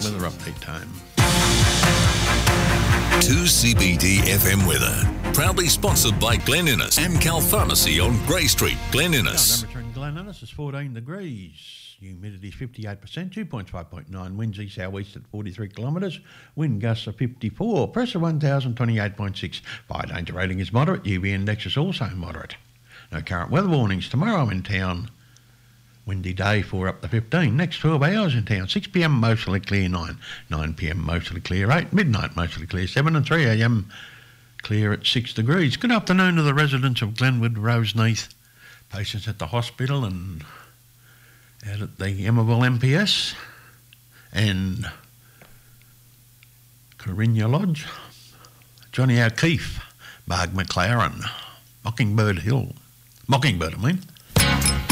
Weather update time. 2CBD FM weather. Proudly sponsored by Glen Innes, Amcal Pharmacy on Grey Street, Glen Innes. Temperature in Glen Innes is 14 degrees. Humidity is 58%, dew points 5.9, winds east south-east at 43 kilometres, wind gusts of 54, pressure 1028.6, fire danger rating is moderate, UV index is also moderate. No current weather warnings. Tomorrow in town, windy day 4 up to 15. Next 12 hours in town, 6 p.m. mostly clear 9, 9 p.m. mostly clear 8, midnight mostly clear 7 and 3 a.m. clear at 6 degrees. Good afternoon to the residents of Glenwood, Roseneath, patients at the hospital and out at the Emerville MPS and Corinya Lodge, Johnny O'Keefe, Marg McLaren, Mockingbird, I mean.